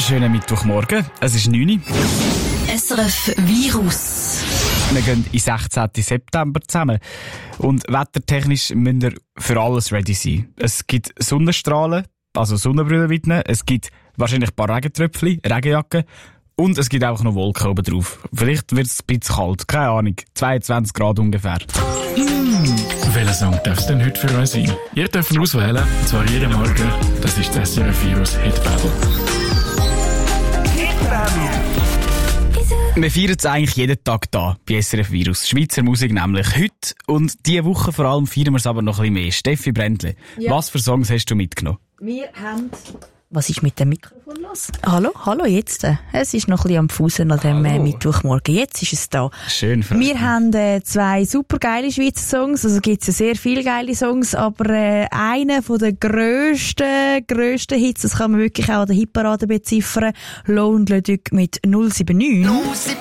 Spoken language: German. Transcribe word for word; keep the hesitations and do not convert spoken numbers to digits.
wunderschönen Mittwochmorgen. Es ist neun Uhr. S R F Virus. Wir gehen in sechzehnten September zusammen. Und wettertechnisch müssen wir für alles ready sein. Es gibt Sonnenstrahlen, also Sonnenbrille mitnehmen. Es gibt wahrscheinlich ein paar Regentröpfchen, Regenjacken. Und es gibt auch noch Wolken oben drauf. Vielleicht wird es ein bisschen kalt, keine Ahnung. zweiundzwanzig Grad ungefähr. Mm. Welcher Song darf es denn heute für euch sein? Ihr dürft auswählen, und zwar jeden Morgen. Das ist das S R F Virus Hit Battle. Hit Battle. Wir feiern es eigentlich jeden Tag da bei S R F Virus. Schweizer Musik nämlich heute. Und diese Woche vor allem feiern wir es aber noch ein bisschen mehr. Steffi Brändle, ja. Was für Songs hast du mitgenommen? Wir haben... Was ist mit dem Mikrofon los? Hallo, hallo jetzt. Es ist noch ein bisschen am Fusen an dem äh, Mittwochmorgen. Jetzt ist es da. Schön. Frau. Wir haben äh, zwei super geile Schweizer Songs. Also gibt es ja sehr viele geile Songs, aber äh, einer von den grössten, grössten Hits, das kann man wirklich auch an der Hitparade beziffern. Lone Le Duc mit null sieben neun.